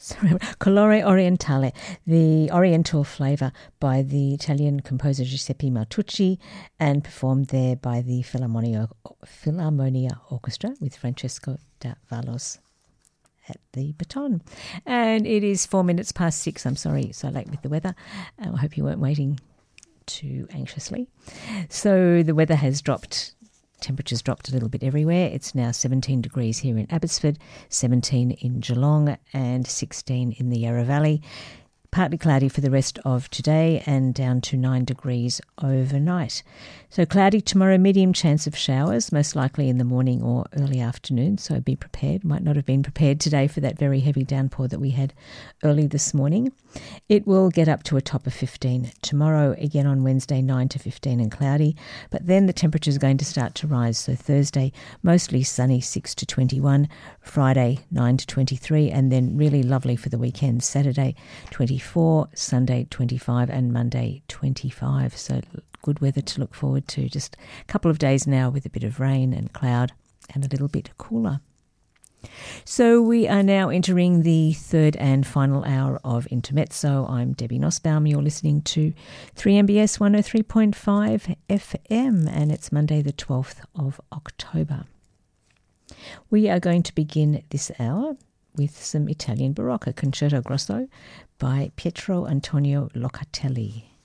Colore Orientale, the Oriental flavour by the Italian composer Giuseppe Martucci and performed there by the Philharmonia Orchestra with Francesco da Vallos at the baton. And it is 4 minutes past 6. I'm sorry, so late with the weather. I hope you weren't waiting too anxiously. So the weather has dropped. Temperatures dropped a little bit everywhere. It's now 17 degrees here in Abbotsford, 17 in Geelong and 16 in the Yarra Valley. Partly cloudy for the rest of today and down to 9 degrees overnight. So cloudy tomorrow, medium chance of showers, most likely in the morning or early afternoon. So be prepared. Might not have been prepared today for that very heavy downpour that we had early this morning. It will get up to a top of 15 tomorrow, again on Wednesday 9 to 15 and cloudy. But then the temperature is going to start to rise. So Thursday, mostly sunny 6 to 21, Friday 9 to 23, and then really lovely for the weekend, Saturday 24, Sunday 25 and Monday 25. So good weather to look forward to. Just a couple of days now with a bit of rain and cloud and a little bit cooler. So we are now entering the third and final hour of Intermezzo. I'm Debbie Nussbaum. You're listening to 3MBS 103.5 FM and it's Monday the 12th of October. We are going to begin this hour with some Italian Baroque, Concerto Grosso by Pietro Antonio Locatelli.